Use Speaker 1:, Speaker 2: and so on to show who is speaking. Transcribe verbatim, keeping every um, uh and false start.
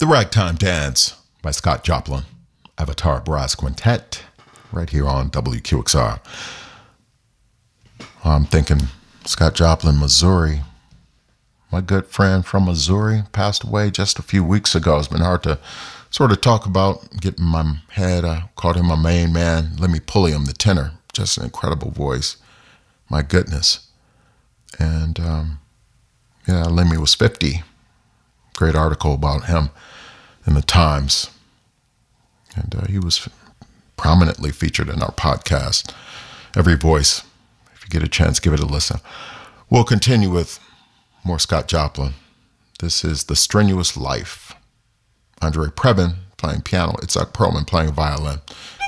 Speaker 1: The Ragtime Dance by Scott Joplin, Avatar Brass Quintet, right here on W Q X R. I'm thinking Scott Joplin, Missouri. My good friend from Missouri passed away just a few weeks ago. It's been hard to sort of talk about, get in my head. I called him my main man, Lemmy Pulliam, the tenor. Just an incredible voice. My goodness. And um, yeah, Lemmy was fifty. Great article about him in the Times. And uh, he was prominently featured in our podcast, Every Voice. If you get a chance, give it a listen. We'll continue with more Scott Joplin. This is The Strenuous Life. Andre Previn playing piano. Itzhak Perlman playing violin.